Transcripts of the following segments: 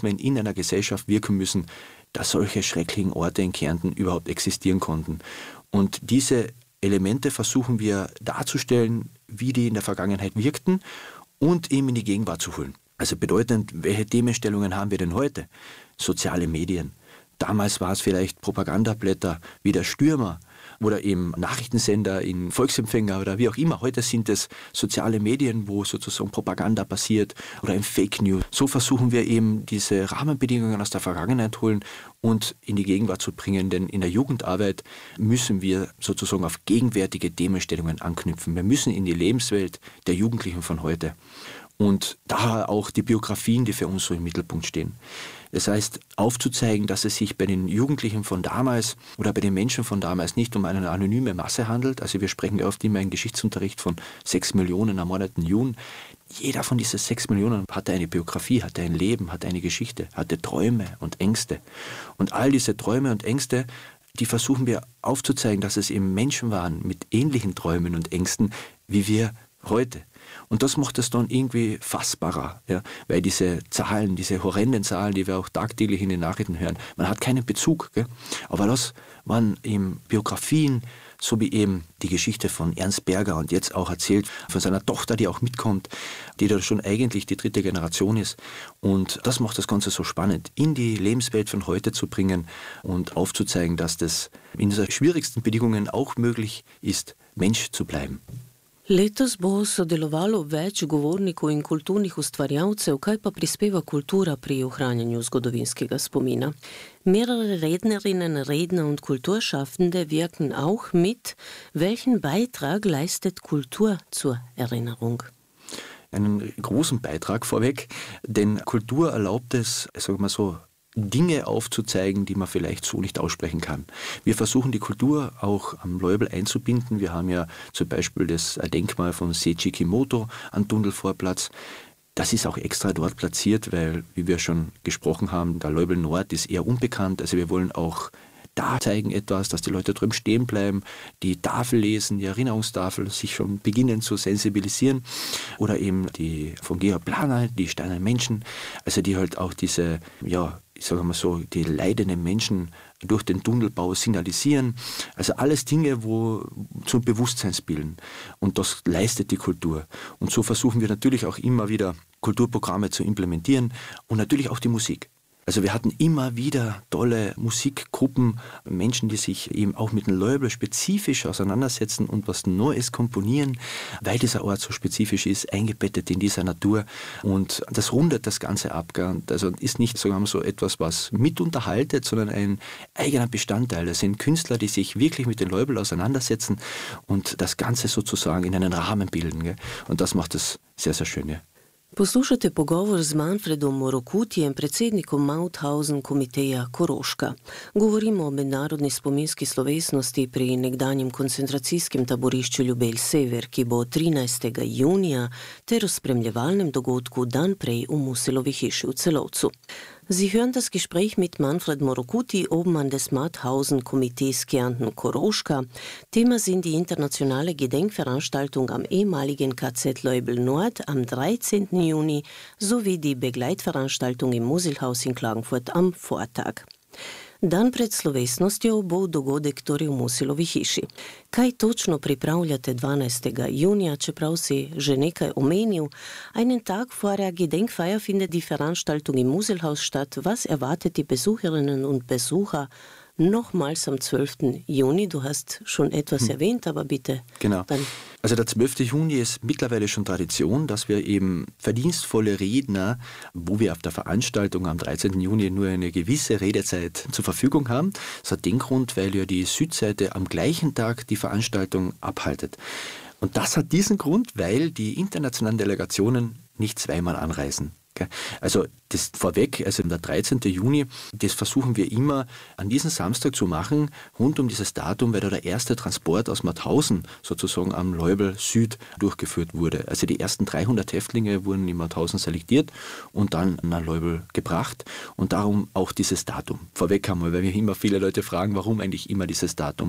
Mechanismen in einer Gesellschaft wirken müssen, dass solche schrecklichen Orte in Kärnten überhaupt existieren konnten. Und diese Elemente versuchen wir darzustellen, wie die in der Vergangenheit wirkten und eben in die Gegenwart zu holen. Also bedeutend, welche Themenstellungen haben wir denn heute? Soziale Medien. Damals war es vielleicht Propagandablätter wie der Stürmer oder eben Nachrichtensender in Volksempfänger oder wie auch immer. Heute sind es soziale Medien, wo sozusagen Propaganda passiert oder in Fake News. So versuchen wir eben diese Rahmenbedingungen aus der Vergangenheit holen und in die Gegenwart zu bringen. Denn in der Jugendarbeit müssen wir sozusagen auf gegenwärtige Themenstellungen anknüpfen. Wir müssen in die Lebenswelt der Jugendlichen von heute. Und daher auch die Biografien, die für uns so im Mittelpunkt stehen. Das heißt, aufzuzeigen, dass es sich bei den Jugendlichen von damals oder bei den Menschen von damals nicht um eine anonyme Masse handelt. Also wir sprechen ja oft immer im Geschichtsunterricht von 6 Millionen ermordeten Juden. Jeder von diesen 6 Millionen hatte eine Biografie, hatte ein Leben, hatte eine Geschichte, hatte Träume und Ängste. Und all diese Träume und Ängste, die versuchen wir aufzuzeigen, dass es eben Menschen waren mit ähnlichen Träumen und Ängsten wie wir heute. Und das macht es dann irgendwie fassbarer, ja, weil diese Zahlen, diese horrenden Zahlen, die wir auch tagtäglich in den Nachrichten hören, man hat keinen Bezug. Gell? Aber das waren eben Biografien, so wie eben die Geschichte von Ernst Berger und jetzt auch erzählt von seiner Tochter, die auch mitkommt, die da schon eigentlich die 3. Generation ist. Und das macht das Ganze so spannend, in die Lebenswelt von heute zu bringen und aufzuzeigen, dass das in den schwierigsten Bedingungen auch möglich ist, Mensch zu bleiben. Letos bo sodelovalo več govornikov in kulturnih ustvarjalcev, kaj pa prispeva kultura pri ohranjanju zgodovinskega spomina. Mehrere Rednerinnen, Redner und Kulturschaffende wirken auch mit. Welchen Beitrag leistet Kultur zur Erinnerung? Einen großen Beitrag vorweg, denn Kultur erlaubt es, sagen wir mal so, Dinge aufzuzeigen, die man vielleicht so nicht aussprechen kann. Wir versuchen die Kultur auch am Leubel einzubinden. Wir haben ja zum Beispiel das Denkmal von Seiichi Kimoto am Tunnelvorplatz. Das ist auch extra dort platziert, weil, wie wir schon gesprochen haben, der Leubel Nord ist eher unbekannt. Also wir wollen auch da zeigen etwas, dass die Leute drüben stehen bleiben, die Tafel lesen, die Erinnerungstafel, sich schon beginnen zu sensibilisieren. Oder eben die von Georg Planer, die Steinernen Menschen, also die halt auch diese, ja, ich sage mal so, die leidenden Menschen durch den Tunnelbau signalisieren. Also alles Dinge, wo zum Bewusstseinsbilden. Und das leistet die Kultur. Und so versuchen wir natürlich auch immer wieder Kulturprogramme zu implementieren und natürlich auch die Musik. Also wir hatten immer wieder tolle Musikgruppen, Menschen, die sich eben auch mit dem Leubel spezifisch auseinandersetzen und was Neues komponieren, weil dieser Ort so spezifisch ist, eingebettet in dieser Natur. Und das rundet das Ganze ab. Also ist nicht, sagen wir mal, so etwas, was mit unterhaltet, sondern ein eigener Bestandteil. Das sind Künstler, die sich wirklich mit dem Leubel auseinandersetzen und das Ganze sozusagen in einen Rahmen bilden. Und das macht es sehr, sehr schön. Ja. Poslušate pogovor z Manfredom Morokutijem, predsednikom Mauthausen komiteja Koroška. Govorimo o mednarodni spominski slovesnosti pri nekdanjem koncentracijskem taborišču Ljubelj Sever, ki bo 13. junija, ter o spremljevalnem dogodku dan prej v Muselovi hiši v Celovcu. Sie hören das Gespräch mit Manfred Morokuti, Obmann des Mauthausen-Komitees Kärnten-Koroschka. Thema sind die internationale Gedenkveranstaltung am ehemaligen KZ Leubel Nord am 13. Juni sowie die Begleitveranstaltung im Musilhaus in Klagenfurt am Vortag. Dan pred slovesnostjo bo dogodek torej v Musilovi hiši. Kaj točno pripravljate 12. junija, čeprav si že nekaj omenil? Einen Tag vor der Gedenkfeier findet die Veranstaltung im Musilhaus statt. Was erwartet die Besucherinnen und Besucher nochmals am 12. Juni? Du hast schon etwas erwähnt, aber bitte. Genau. Dann. Also der 12. Juni ist mittlerweile schon Tradition, dass wir eben verdienstvolle Redner, wo wir auf der Veranstaltung am 13. Juni nur eine gewisse Redezeit zur Verfügung haben. Das hat den Grund, weil ja die Südseite am gleichen Tag die Veranstaltung abhaltet. Und das hat diesen Grund, weil die internationalen Delegationen nicht zweimal anreisen. Also das vorweg, also der 13. Juni, das versuchen wir immer an diesem Samstag zu machen, rund um dieses Datum, weil da der erste Transport aus Mauthausen sozusagen am Leubel Süd durchgeführt wurde. Also die ersten 300 Häftlinge wurden in Mauthausen selektiert und dann nach Leubel gebracht und darum auch dieses Datum. Vorweg einmal, weil mich immer viele Leute fragen, warum eigentlich immer dieses Datum. Und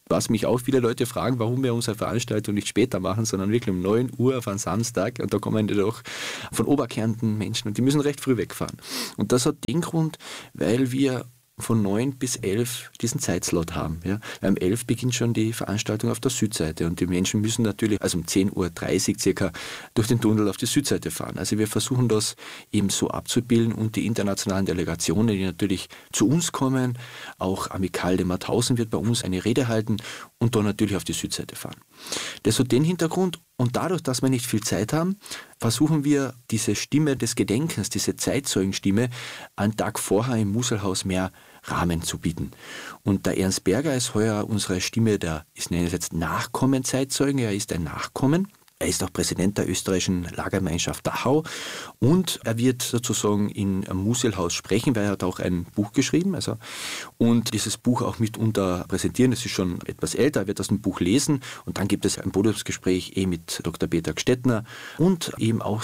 Was mich auch viele Leute fragen, warum wir unsere Veranstaltung nicht später machen, sondern wirklich um 9 Uhr auf einen Samstag. Und da kommen ja doch von Oberkärnten Menschen und die müssen recht früh wegfahren. Und das hat den Grund, weil wir von 9 bis 11 diesen Zeitslot haben. Ja. Um 11 beginnt schon die Veranstaltung auf der Südseite und die Menschen müssen natürlich, also um 10:30 Uhr circa, durch den Tunnel auf die Südseite fahren. Also wir versuchen das eben so abzubilden und die internationalen Delegationen, die natürlich zu uns kommen, auch Amikal de Mauthausen wird bei uns eine Rede halten und dann natürlich auf die Südseite fahren. Das hat den Hintergrund und dadurch, dass wir nicht viel Zeit haben, versuchen wir diese Stimme des Gedenkens, diese Zeitzeugenstimme, einen Tag vorher im Muselhaus mehr Rahmen zu bieten. Und der Ernst Berger ist heuer unsere Stimme, ich nenne es jetzt Nachkommen-Zeitzeugen, er ist ein Nachkommen. Er ist auch Präsident der österreichischen Lagergemeinschaft Dachau und er wird sozusagen im Muselhaus sprechen, weil er hat auch ein Buch geschrieben und dieses Buch auch mitunter präsentieren. Das ist schon etwas älter, er wird das ein Buch lesen und dann gibt es ein Podiumsgespräch mit Dr. Peter Gstettner und eben auch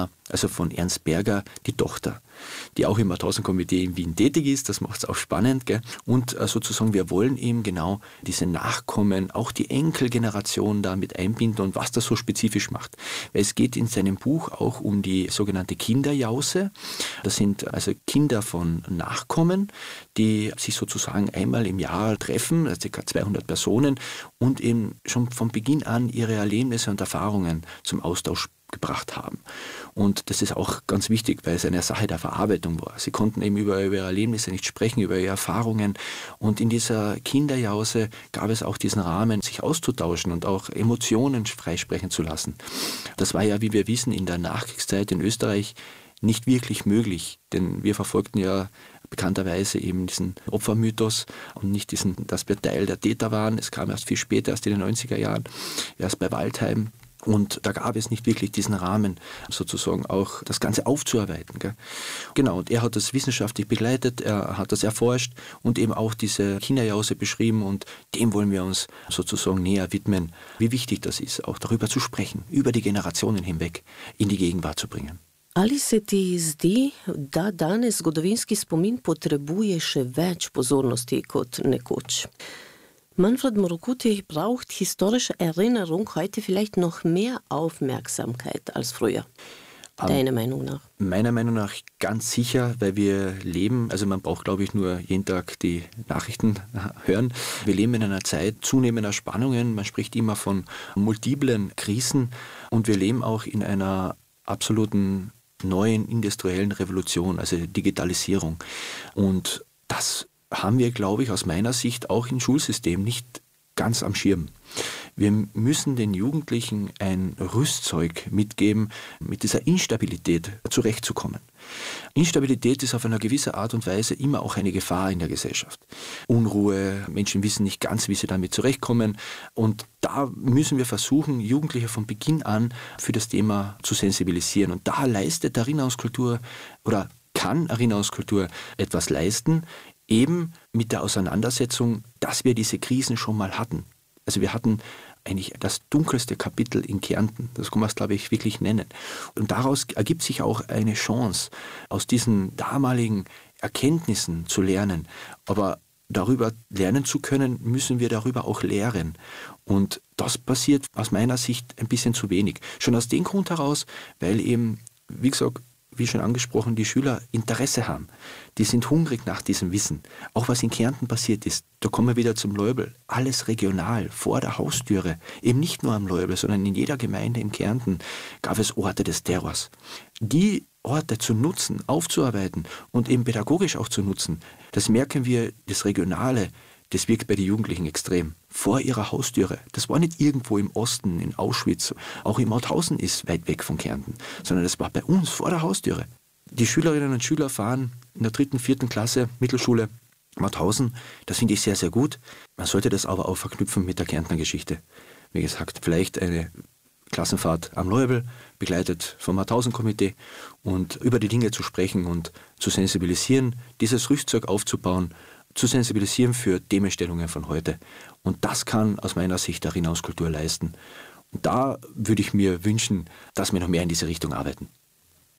von Ernst Berger, die Tochter, die auch im Mauthausen-Komitee in Wien tätig ist. Das macht es auch spannend. Gell? Und sozusagen, wir wollen eben genau diese Nachkommen, auch die Enkelgeneration da mit einbinden und was das so spezifisch macht. Weil es geht in seinem Buch auch um die sogenannte Kinderjause. Das sind also Kinder von Nachkommen, die sich sozusagen einmal im Jahr treffen, also ca. 200 Personen und eben schon von Beginn an ihre Erlebnisse und Erfahrungen zum Austausch gebracht haben. Und das ist auch ganz wichtig, weil es eine Sache der Verarbeitung war. Sie konnten eben über ihre Erlebnisse nicht sprechen, über ihre Erfahrungen. Und in dieser Kinderjause gab es auch diesen Rahmen, sich auszutauschen und auch Emotionen freisprechen zu lassen. Das war ja, wie wir wissen, in der Nachkriegszeit in Österreich nicht wirklich möglich, denn wir verfolgten ja bekannterweise eben diesen Opfermythos und nicht dass wir Teil der Täter waren. Es kam erst viel später, erst in den 90er Jahren, erst bei Waldheim. Und da gab es nicht wirklich diesen Rahmen, sozusagen auch das Ganze aufzuarbeiten. Gell? Genau, und er hat das wissenschaftlich begleitet, er hat das erforscht und eben auch diese Kinderjause beschrieben und dem wollen wir uns sozusagen näher widmen, wie wichtig das ist, auch darüber zu sprechen, über die Generationen hinweg in die Gegenwart zu bringen. Ali se ti zdi, da danes zgodovinski spomin potrebuje še več pozornosti kot nekoč? Manfred Murukuti, braucht historische Erinnerung heute vielleicht noch mehr Aufmerksamkeit als früher? Deiner Meinung nach? Meiner Meinung nach ganz sicher, weil wir leben, also man braucht, glaube ich, nur jeden Tag die Nachrichten hören. Wir leben in einer Zeit zunehmender Spannungen, man spricht immer von multiplen Krisen und wir leben auch in einer absoluten neuen industriellen Revolution, also Digitalisierung. Und das haben wir, glaube ich, aus meiner Sicht auch im Schulsystem nicht ganz am Schirm. Wir müssen den Jugendlichen ein Rüstzeug mitgeben, mit dieser Instabilität zurechtzukommen. Instabilität ist auf eine gewisse Art und Weise immer auch eine Gefahr in der Gesellschaft. Unruhe, Menschen wissen nicht ganz, wie sie damit zurechtkommen. Und da müssen wir versuchen, Jugendliche von Beginn an für das Thema zu sensibilisieren. Und da leistet Erinnerungskultur oder kann Erinnerungskultur etwas leisten, eben mit der Auseinandersetzung, dass wir diese Krisen schon mal hatten. Also wir hatten eigentlich das dunkelste Kapitel in Kärnten, das kann man es, glaube ich, wirklich nennen. Und daraus ergibt sich auch eine Chance, aus diesen damaligen Erkenntnissen zu lernen. Aber darüber lernen zu können, müssen wir darüber auch lehren. Und das passiert aus meiner Sicht ein bisschen zu wenig. Schon aus dem Grund heraus, weil eben, wie gesagt, wie schon angesprochen, die Schüler Interesse haben. Die sind hungrig nach diesem Wissen. Auch was in Kärnten passiert ist, da kommen wir wieder zum Leubel. Alles regional, vor der Haustüre. Eben nicht nur am Leubel, sondern in jeder Gemeinde in Kärnten gab es Orte des Terrors. Die Orte zu nutzen, aufzuarbeiten und eben pädagogisch auch zu nutzen, das merken wir, das Regionale, das wirkt bei den Jugendlichen extrem. Vor ihrer Haustüre. Das war nicht irgendwo im Osten, in Auschwitz. Auch in Mauthausen ist weit weg von Kärnten. Sondern das war bei uns, vor der Haustüre. Die Schülerinnen und Schüler fahren in der 3., 4. Klasse, Mittelschule, Mauthausen. Das finde ich sehr, sehr gut. Man sollte das aber auch verknüpfen mit der Kärntner Geschichte. Wie gesagt, vielleicht eine Klassenfahrt am Leubel, begleitet vom Mauthausen-Komitee und über die Dinge zu sprechen und zu sensibilisieren, dieses Rüstzeug aufzubauen, zu sensibilisieren für Themenstellungen von heute. Und das kann aus meiner Sicht der Erinnerungskultur leisten. Und da würde ich mir wünschen, dass wir noch mehr in diese Richtung arbeiten.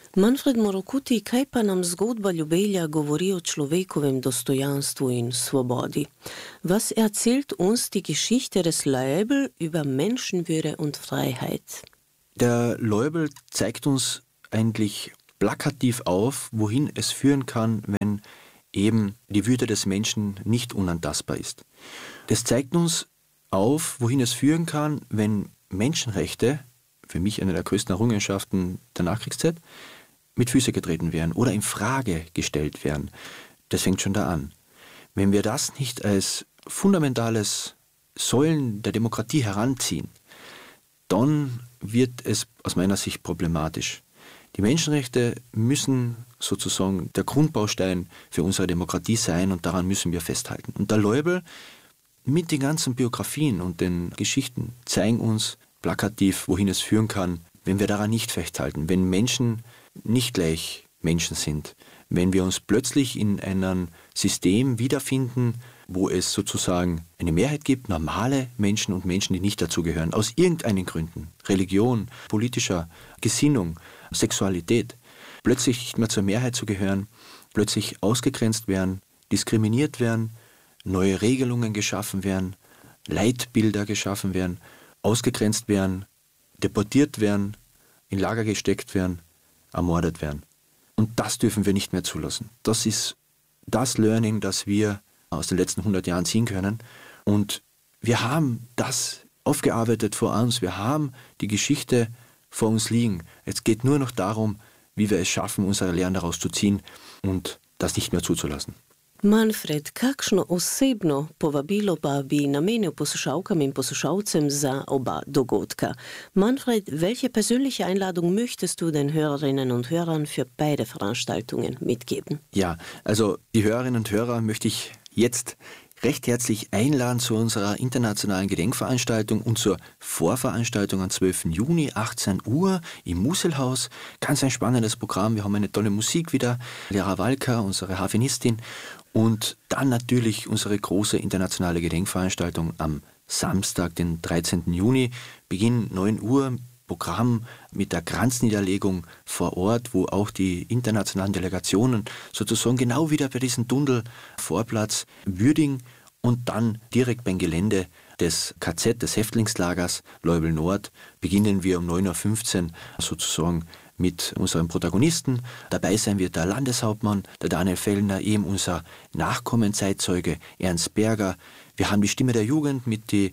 Manfred Morokuti, kaj pa nam zgodba ljubelja govori o človekovem dostojanstvu in svobodi? Was erzählt uns die Geschichte des Leibl über Menschenwürde und Freiheit? Der Leubel zeigt uns eigentlich plakativ auf, wohin es führen kann, wenn eben die Würde des Menschen nicht unantastbar ist. Das zeigt uns auf, wohin es führen kann, wenn Menschenrechte, für mich eine der größten Errungenschaften der Nachkriegszeit, mit Füße getreten werden oder in Frage gestellt werden. Das fängt schon da an. Wenn wir das nicht als fundamentales Säulen der Demokratie heranziehen, dann wird es aus meiner Sicht problematisch. Die Menschenrechte müssen sozusagen der Grundbaustein für unsere Demokratie sein und daran müssen wir festhalten. Und der Leubel mit den ganzen Biografien und den Geschichten zeigen uns plakativ, wohin es führen kann, wenn wir daran nicht festhalten, wenn Menschen nicht gleich Menschen sind, wenn wir uns plötzlich in einem System wiederfinden, wo es sozusagen eine Mehrheit gibt, normale Menschen und Menschen, die nicht dazugehören, aus irgendeinen Gründen, Religion, politischer Gesinnung, Sexualität, plötzlich nicht mehr zur Mehrheit zu gehören, plötzlich ausgegrenzt werden, diskriminiert werden, neue Regelungen geschaffen werden, Leitbilder geschaffen werden, ausgegrenzt werden, deportiert werden, in Lager gesteckt werden, ermordet werden. Und das dürfen wir nicht mehr zulassen. Das ist das Learning, das wir aus den letzten 100 Jahren ziehen können. Und wir haben das aufgearbeitet vor uns. Wir haben die Geschichte vor uns liegen. Es geht nur noch darum, wie wir es schaffen, unsere Lehren daraus zu ziehen und das nicht mehr zuzulassen. Manfred, kakšno osebno povabilo pa bi namenil poslušalkam in poslušalcem za oba dogodka? Manfred, welche persönliche Einladung möchtest du den Hörerinnen und Hörern für beide Veranstaltungen mitgeben? Ja, also die Hörerinnen und Hörer möchte ich jetzt recht herzlich einladen zu unserer internationalen Gedenkveranstaltung und zur Vorveranstaltung am 12. Juni, 18 Uhr im Muselhaus. Ganz ein spannendes Programm. Wir haben eine tolle Musik wieder. Lera Walker, unsere Harfenistin. Und dann natürlich unsere große internationale Gedenkveranstaltung am Samstag, den 13. Juni, Beginn 9 Uhr, Programm mit der Kranzniederlegung vor Ort, wo auch die internationalen Delegationen sozusagen genau wieder bei diesem Dundel-Vorplatz würdigen und dann direkt beim Gelände des KZ, des Häftlingslagers Leubel Nord, beginnen wir um 9.15 Uhr sozusagen mit unseren Protagonisten. Dabei sein wird der Landeshauptmann, der Daniel Fellner, eben unser Nachkommenzeitzeuge Ernst Berger. Wir haben die Stimme der Jugend mit die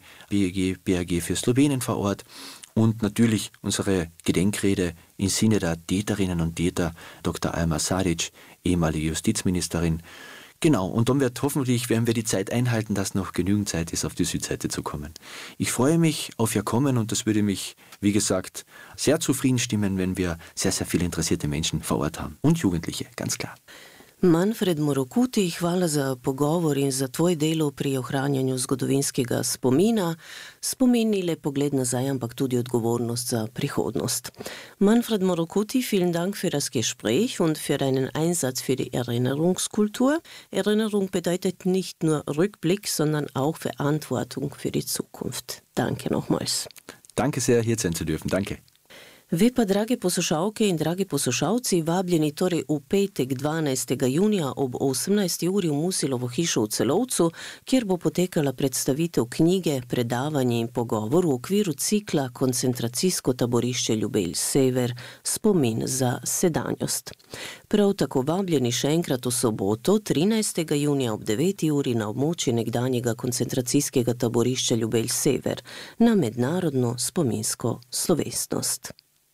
BRG für Slowenien vor Ort und natürlich unsere Gedenkrede im Sinne der Täterinnen und Täter, Dr. Alma Sadic, ehemalige Justizministerin. Genau, und dann werden wir die Zeit einhalten, dass noch genügend Zeit ist, auf die Südseite zu kommen. Ich freue mich auf Ihr Kommen und das würde mich, wie gesagt, sehr zufrieden stimmen, wenn wir sehr, sehr viele interessierte Menschen vor Ort haben. Und Jugendliche, ganz klar. Manfred Morokuti, hvala za pogovor in za tvoj delo pri ohranjanju zgodovinskega spomina. Spomin ni le pogled nazaj, ampak tudi odgovornost za prihodnost. Manfred Morokuti, vielen Dank für das Gespräch und für deinen Einsatz für die Erinnerungskultur. Erinnerung bedeutet nicht nur Rückblick, sondern auch Verantwortung für die Zukunft. Danke nochmals. Danke sehr, hier sein zu dürfen. Danke. Vi pa, drage poslušalke in dragi poslušalci, vabljeni torej v petek 12. junija ob 18. uri v Musilovo hišo v Celovcu, kjer bo potekala predstavitev knjige, predavanje in pogovor v okviru cikla Koncentracijsko taborišče Ljubelj Sever, spomin za sedanjost. Prav tako vabljeni še enkrat v soboto, 13. junija ob 9. uri na območju nekdanjega koncentracijskega taborišča Ljubelj Sever na mednarodno spominsko slovesnost.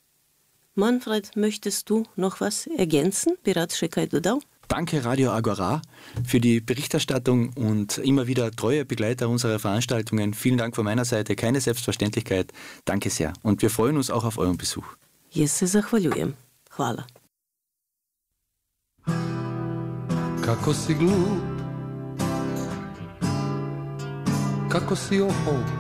Manfred, möchtest du noch was ergänzen? Danke Radio Agora für die Berichterstattung und immer wieder treue Begleiter unserer Veranstaltungen. Vielen Dank von meiner Seite, keine Selbstverständlichkeit. Danke sehr und wir freuen uns auch auf euren Besuch. Jaz se zahvaljujem. Hvala. Kako si glup, kako si ohol.